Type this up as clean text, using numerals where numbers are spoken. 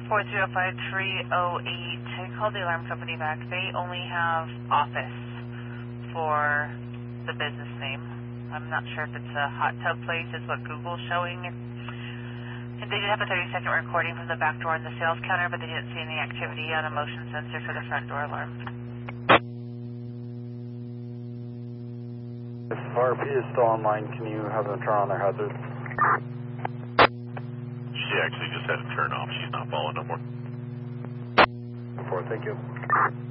405308. I called the alarm company back. They only have office for the business name. I'm not sure if it's a hot tub place, is what Google's showing. And they did have a 30-second recording from the back door in the sales counter, but they didn't see any activity on a motion sensor for the front door alarm. If RP is still online, can you have them turn on their hazard? She actually just had to turn off. She's not following no more. Thank you.